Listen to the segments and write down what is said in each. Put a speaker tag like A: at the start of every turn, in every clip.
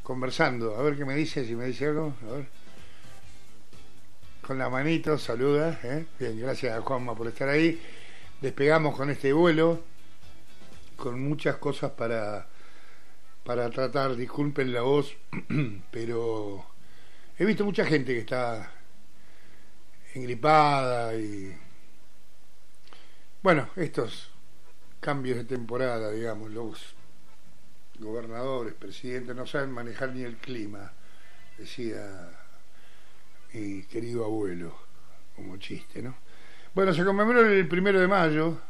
A: conversando. A ver qué me dice, si me dice algo. A ver. Con la manito, saluda. Bien, gracias a Juanma por estar ahí. Despegamos con este vuelo, con muchas cosas para tratar. Disculpen la voz, pero he visto mucha gente que está engripada y... Bueno, estos cambios de temporada, digamos, los gobernadores, presidentes, no saben manejar ni el clima, decía mi querido abuelo, como chiste, ¿no? Bueno, se conmemoró el 1 de mayo.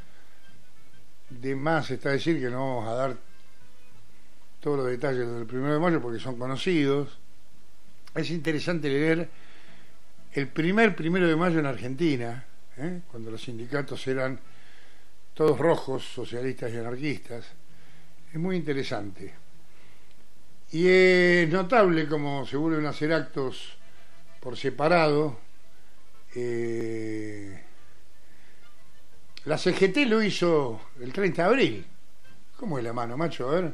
A: De más está decir que no vamos a dar todos los detalles del 1 de mayo porque son conocidos. Es interesante leer el primer 1 de mayo en Argentina, cuando los sindicatos eran todos rojos, socialistas y anarquistas. Es muy interesante. Y es notable como se vuelven a hacer actos por separado. La CGT lo hizo el 30 de abril. ¿Cómo es la mano, macho? A ver.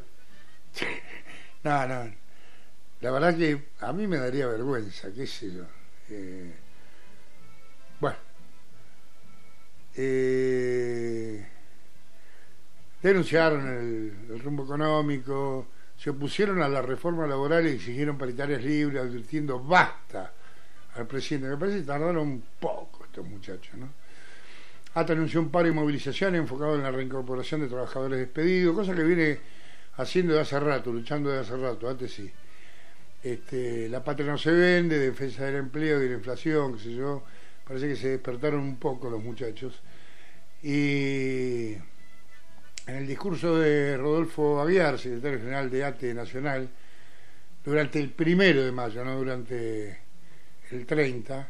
A: No. La verdad que a mí me daría vergüenza, qué sé yo. Bueno. Denunciaron el rumbo económico, se opusieron a la reforma laboral y exigieron paritarias libres, advirtiendo basta al presidente. Me parece que tardaron un poco estos muchachos, ¿no? ATA anunció un paro y movilización enfocado en la reincorporación de trabajadores despedidos, cosa que viene haciendo de hace rato, luchando de hace rato. Antes sí. La patria no se vende, defensa del empleo, de la inflación, qué sé yo. Parece que se despertaron un poco los muchachos. Y en el discurso de Rodolfo Aguiar, secretario general de ATE Nacional, durante el 1 de mayo, no durante el 30,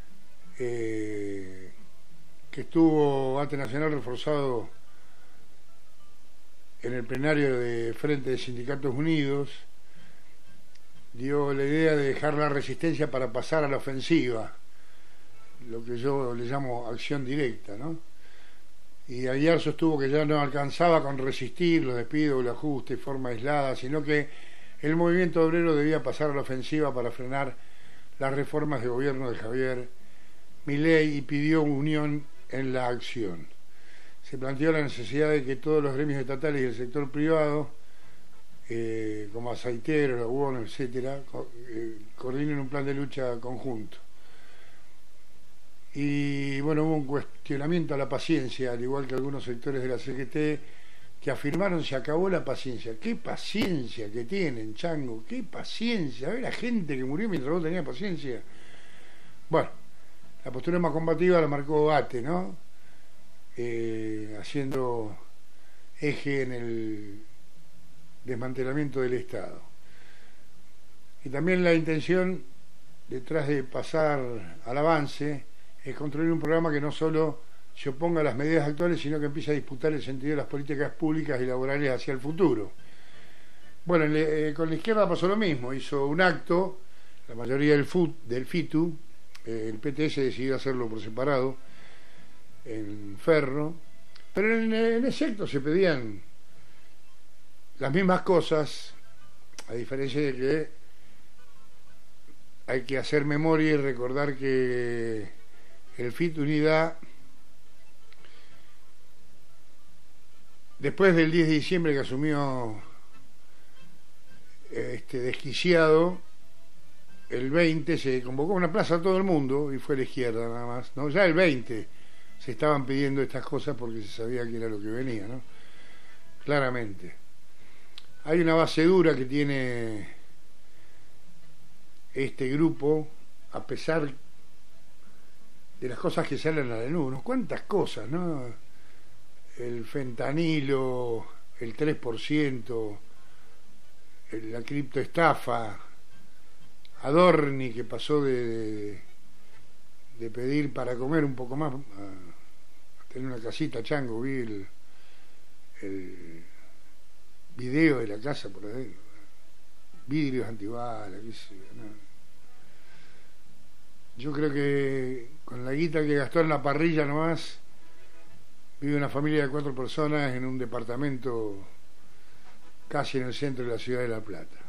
A: que estuvo ATE Nacional reforzado en el plenario de Frente de Sindicatos Unidos, dio la idea de dejar la resistencia para pasar a la ofensiva, lo que yo le llamo acción directa, ¿no? Y Aguiar sostuvo que ya no alcanzaba con resistir los despidos, el ajuste de forma aislada, sino que el movimiento obrero debía pasar a la ofensiva para frenar las reformas de gobierno de Javier Milei y pidió unión en la acción. Se planteó la necesidad de que todos los gremios estatales y el sector privado, como aceiteros, lagunos, etcétera, coordinen un plan de lucha conjunto. Y bueno, hubo un cuestionamiento a la paciencia, al igual que algunos sectores de la CGT que afirmaron se acabó la paciencia. ¿Qué paciencia que tienen, chango? ¿Qué paciencia? A ver, la gente que murió mientras vos tenías paciencia. Bueno, la postura más combativa la marcó ATE, ¿no? Haciendo eje en el desmantelamiento del Estado. Y también la intención, detrás de pasar al avance, es construir un programa que no solo se oponga a las medidas actuales, sino que empiece a disputar el sentido de las políticas públicas y laborales hacia el futuro. Bueno, con la izquierda pasó lo mismo, hizo un acto, la mayoría del FITU, el PTS decidió hacerlo por separado, en Ferro, pero en ese acto se pedían las mismas cosas, a diferencia de que hay que hacer memoria y recordar que el FIT Unidad, después del 10 de diciembre que asumió desquiciado, el 20 se convocó a una plaza a todo el mundo y fue la izquierda nada más, ¿no? Ya el 20 se estaban pidiendo estas cosas porque se sabía que era lo que venía, ¿no? Claramente. Hay una base dura que tiene este grupo, a pesar de las cosas que salen a la luz, ¿no? ¿Cuántas cosas, no? El fentanilo, el 3%, la criptoestafa, Adorni, que pasó de pedir para comer un poco más a tener una casita, chango, vi el video de la casa por ahí, vidrios antibalas, qué sé yo, ¿no? Yo creo que con la guita que gastó en la parrilla nomás, vive una familia de 4 personas en un departamento casi en el centro de la ciudad de La Plata.